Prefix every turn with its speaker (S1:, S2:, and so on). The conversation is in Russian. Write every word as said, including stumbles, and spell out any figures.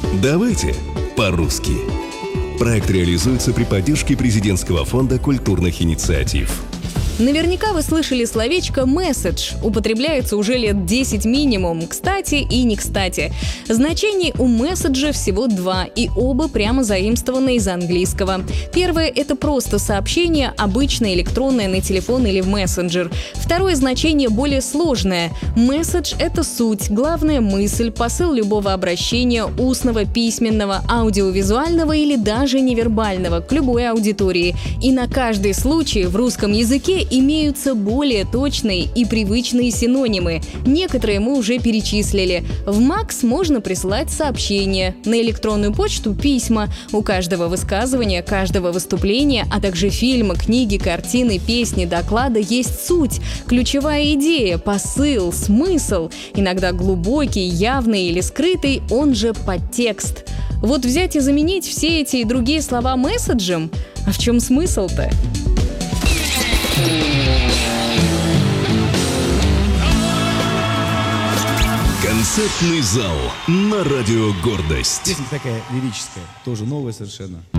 S1: Давайте по-русски. Проект реализуется при поддержке Президентского фонда культурных инициатив.
S2: Наверняка вы слышали словечко «месседж». Употребляется уже лет десять минимум. Кстати и не кстати. Значений у месседжа всего два, и оба прямо заимствованы из английского. Первое — это просто сообщение, обычное электронное на телефон или в мессенджер. Второе значение более сложное. Месседж — это суть, главная мысль, посыл любого обращения, устного, письменного, аудиовизуального или даже невербального, к любой аудитории. И на каждый случай в русском языке имеются более точные и привычные синонимы. Некоторые мы уже перечислили. В МАКС можно присылать сообщения, на электронную почту — письма. У каждого высказывания, каждого выступления, а также фильма, книги, картины, песни, доклада есть суть, ключевая идея, посыл, смысл. Иногда глубокий, явный или скрытый, он же подтекст. Вот взять и заменить все эти и другие слова месседжем? А в чем смысл-то?
S1: Концертный зал на радио «Гордость».
S3: Песня такая лирическая, тоже новая совершенно.